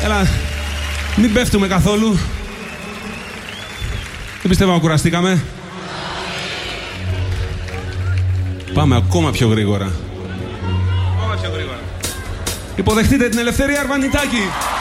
Έλα, μην πέφτουμε καθόλου. Δεν πιστεύω να κουραστήκαμε. Πάμε ακόμα πιο γρήγορα. Υποδεχτείτε την Ελευθερία Αρβανιτάκη.